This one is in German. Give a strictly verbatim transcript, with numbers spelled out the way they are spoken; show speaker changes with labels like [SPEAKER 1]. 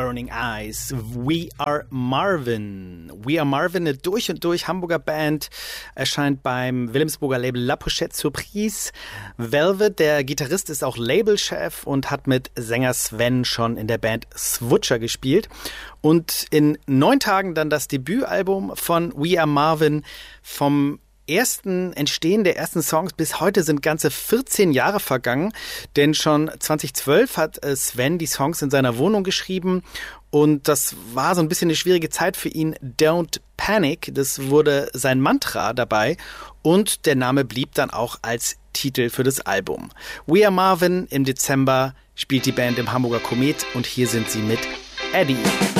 [SPEAKER 1] Burning Eyes, We Are Marvin. We Are Marvin, eine durch und durch Hamburger Band, erscheint beim Wilhelmsburger Label La Pochette Surprise. Velvet, der Gitarrist, ist auch Labelchef und hat mit Sänger Sven schon in der Band Swutcher gespielt. Und in neun Tagen dann das Debütalbum von We Are Marvin. Vom ersten Entstehen der ersten Songs bis heute sind ganze vierzehn Jahre vergangen, denn schon zweitausendzwölf hat Sven die Songs in seiner Wohnung geschrieben und das war so ein bisschen eine schwierige Zeit für ihn. Don't Panic, das wurde sein Mantra dabei und der Name blieb dann auch als Titel für das Album. We Are Marvin, im Dezember spielt die Band im Hamburger Komet und hier sind sie mit Eddie.